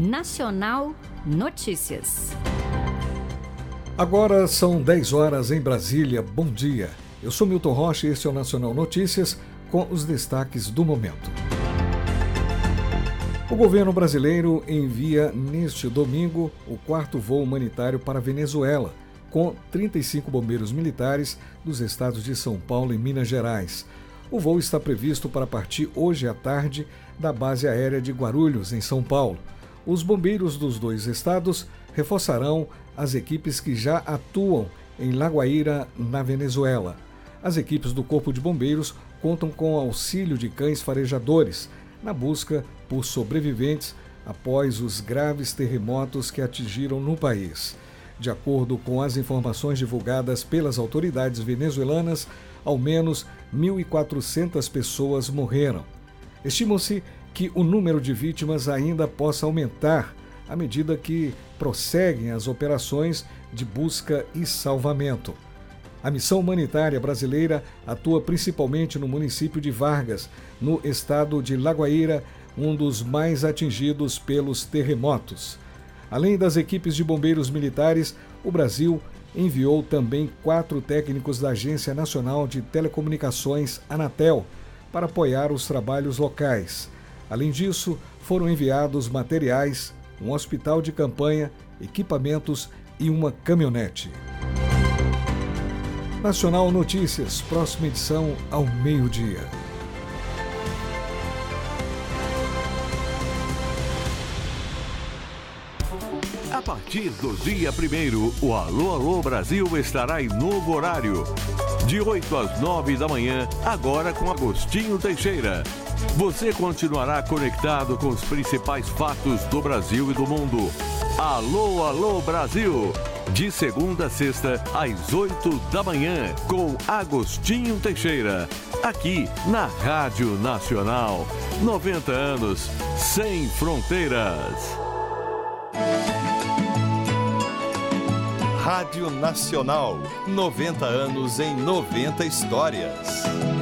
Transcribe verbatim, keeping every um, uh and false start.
Nacional Notícias. Agora são dez horas em Brasília. Bom dia. Eu sou Milton Rocha e este é o Nacional Notícias com os destaques do momento. O governo brasileiro envia neste domingo o quarto voo humanitário para a Venezuela, com trinta e cinco bombeiros militares dos estados de São Paulo e Minas Gerais. O voo está previsto para partir hoje à tarde da base aérea de Guarulhos, em São Paulo. Os bombeiros dos dois estados reforçarão as equipes que já atuam em La Guaira, na Venezuela. As equipes do Corpo de Bombeiros contam com o auxílio de cães farejadores na busca por sobreviventes após os graves terremotos que atingiram no país. De acordo com as informações divulgadas pelas autoridades venezuelanas, ao menos mil e quatrocentas pessoas morreram. Estima-se que o número de vítimas ainda possa aumentar à medida que prosseguem as operações de busca e salvamento. A missão humanitária brasileira atua principalmente no município de Vargas, no estado de La Guaira, um dos mais atingidos pelos terremotos. Além das equipes de bombeiros militares, o Brasil enviou também quatro técnicos da Agência Nacional de Telecomunicações, Anatel, para apoiar os trabalhos locais. Além disso, foram enviados materiais, um hospital de campanha, equipamentos e uma caminhonete. Nacional Notícias, próxima edição ao meio-dia. A partir do dia primeiro, o Alô Alô Brasil estará em novo horário. De oito às nove da manhã, agora com Agostinho Teixeira. Você continuará conectado com os principais fatos do Brasil e do mundo. Alô Alô Brasil. De segunda a sexta, às oito da manhã, com Agostinho Teixeira. Aqui na Rádio Nacional. noventa anos sem fronteiras. Rádio Nacional, noventa anos em noventa histórias.